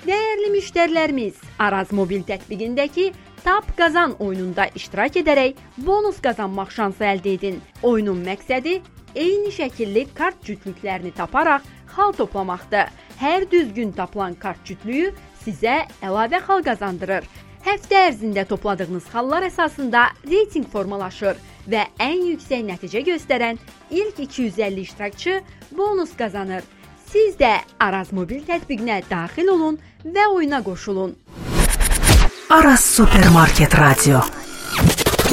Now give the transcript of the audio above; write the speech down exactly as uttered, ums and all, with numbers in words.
Değerli müşterilerimiz, Araz Mobil tətbiqindəki Tap Qazan oyununda iştirak edərək bonus qazanmaq şansı əldə edin. Oyunun məqsədi eyni şəkilli kart cütlüklərini taparaq xal toplamaqdır. Hər düzgün tapılan kart cütlüyü sizə əlavə xal qazandırır. Həftə ərzində topladığınız xallar əsasında reyting formalaşır və ən yüksək nəticə göstərən ilk iki yüz əlli iştirakçı bonus qazanır. Siz də Araz Mobil tətbiqinə daxil olun və oyuna qoşulun. Araz Supermarket Radio.